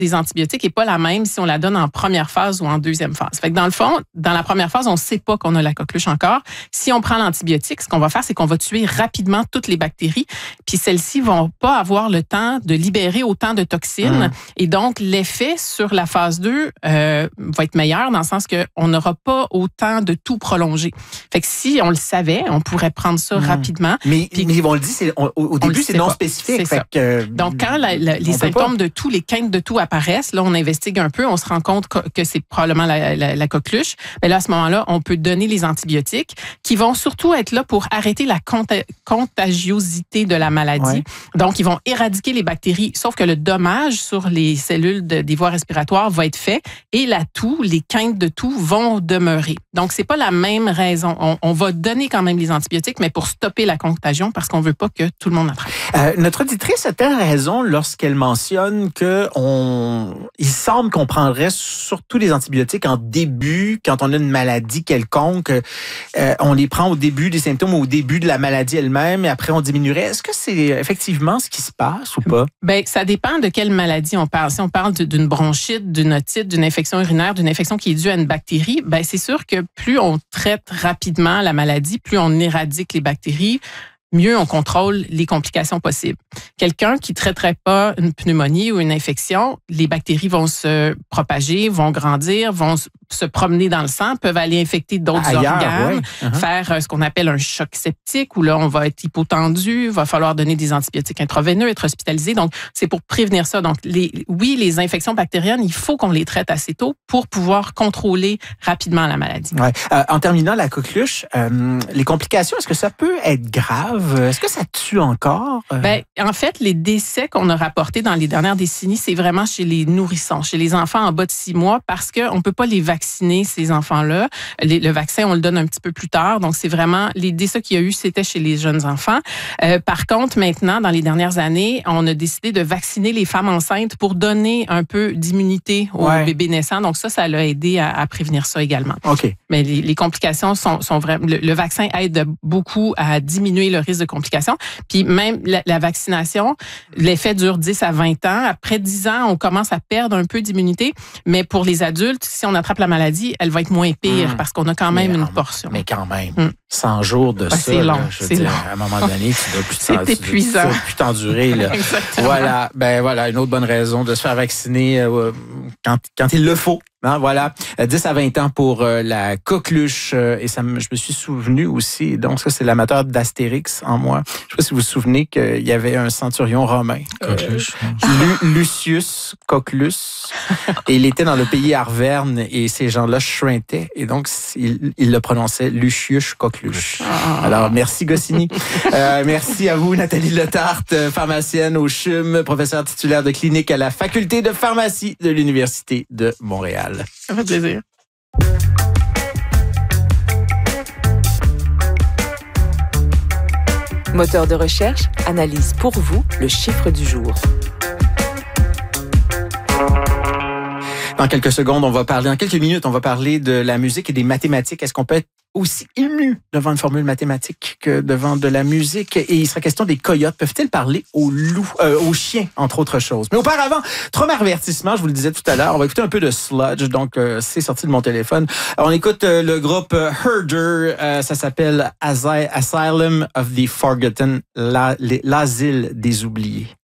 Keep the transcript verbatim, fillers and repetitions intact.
des antibiotiques n'est pas la même si on la donne en première phase ou en deuxième phase. Fait que dans le fond, dans la première phase, on ne sait pas qu'on a la coqueluche encore. Si on prend l'antibiotique, ce qu'on va faire, c'est qu'on va tuer rapidement toutes les bactéries, puis celles-ci vont pas avoir le temps de libérer autant de toxines. Mmh. Et donc, l'effet sur la phase deux euh, va être meilleur dans le sens qu'on n'aura pas autant de tout prolongé. Fait que si on le savait, on pourrait prendre ça mmh. rapidement. Mais, puis, mais on le dit, c'est, on, au début, c'est non pas. spécifique. C'est ça. Que, donc, quand la, la, les symptômes de tout, les quintes de tout apparaissent, là, on investigue un peu, on se rend compte que, que c'est probablement la, la, la coqueluche. Mais là, à ce moment-là, on peut donner les antibiotiques qui vont surtout être là pour arrêter la conta- contagiosité de la maladie. Ouais. Donc, ils vont éradiquer les bactéries, sauf que le dommage sur les cellules de, des voies respiratoires va être fait et la toux, les quintes de toux vont demeurer. Donc, c'est pas la même raison. On, on va donner quand même les antibiotiques, mais pour stopper la contagion parce qu'on veut pas que tout le monde attrape. Euh, notre auditrice a-t-elle raison lorsqu'elle mentionne que on, il semble qu'on prendrait surtout les antibiotiques en début, quand on a une maladie quelconque, euh, on les prend au début des symptômes, au début de la maladie elle-même, et après on diminuerait. Est-ce que c'est effectivement ce qui se passe ou pas? Ben, ça dépend de quelle maladie on parle. Si on parle d'une bronchite, d'une otite, d'une infection urinaire, d'une infection qui est due à une bactérie, ben, c'est sûr que plus on traite rapidement la maladie, plus on éradique les bactéries, mieux on contrôle les complications possibles. Quelqu'un qui ne traiterait pas une pneumonie ou une infection, les bactéries vont se propager, vont grandir, vont se promener dans le sang, peuvent aller infecter d'autres Ailleurs, organes, ouais. uh-huh. faire ce qu'on appelle un choc septique, où là, on va être hypotendu, va falloir donner des antibiotiques intraveineux, être hospitalisé. Donc, c'est pour prévenir ça. Donc, les, oui, les infections bactériennes, il faut qu'on les traite assez tôt pour pouvoir contrôler rapidement la maladie. Ouais. Euh, en terminant, la coqueluche, euh, les complications, est-ce que ça peut être grave? Est-ce que ça tue encore? Ben, en fait, les décès qu'on a rapportés dans les dernières décennies, c'est vraiment chez les nourrissons, chez les enfants en bas de six mois, parce qu'on ne peut pas les vacciner, ces enfants-là. Les, le vaccin, on le donne un petit peu plus tard. Donc, c'est vraiment, les décès qu'il y a eu, c'était chez les jeunes enfants. Euh, par contre, maintenant, dans les dernières années, on a décidé de vacciner les femmes enceintes pour donner un peu d'immunité aux ouais. bébés naissants. Donc, ça, ça l'a aidé à, à prévenir ça également. OK. Mais les, les complications sont, sont vraiment... Le, le vaccin aide beaucoup à diminuer le risque de complications. Puis même la, la vaccination, l'effet dure dix à vingt ans. Après dix ans, on commence à perdre un peu d'immunité. Mais pour les adultes, si on attrape la maladie, elle va être moins pire mmh. parce qu'on a quand même mais, une portion. Mais quand même, mmh. cent jours de ouais, ça, c'est long, là, je veux c'est dire, long. à un moment donné, tu dois plus c'est épuisant. Tu dois plus t'endurer. Là. Exactement. Voilà, ben voilà, une autre bonne raison de se faire vacciner euh, quand, quand il le faut. Hein, voilà, dix à vingt ans pour euh, la coqueluche. Euh, et ça, je me suis souvenu aussi, donc ça, c'est l'amateur d'Astérix en moi. Je ne sais pas si vous vous souvenez qu'il y avait un centurion romain, Coqueluche. Euh, Lu, Lucius Coquelus. Et il était dans le pays Arverne et ces gens-là chuintaient. Et donc, il, il le prononçait Lucius Coqueluche. Ah. Alors, merci Goscinny. euh, merci à vous, Nathalie Letarte, pharmacienne au C H U M, professeure titulaire de clinique à la Faculté de pharmacie de l'Université de Montréal. Ça fait plaisir. Moteur de recherche analyse pour vous le chiffre du jour. Dans quelques secondes, on va parler, en quelques minutes, on va parler de la musique et des mathématiques. Est-ce qu'on peut être aussi ému devant une formule mathématique que devant de la musique? Et il sera question des coyotes. Peuvent-ils parler aux loups, euh, aux chiens, entre autres choses? Mais auparavant, premier avertissement, je vous le disais tout à l'heure, on va écouter un peu de sludge. Donc, euh, c'est sorti de mon téléphone. Alors, on écoute euh, le groupe euh, Herder. Euh, ça s'appelle Asy- Asylum of the Forgotten, la, l'asile des oubliés.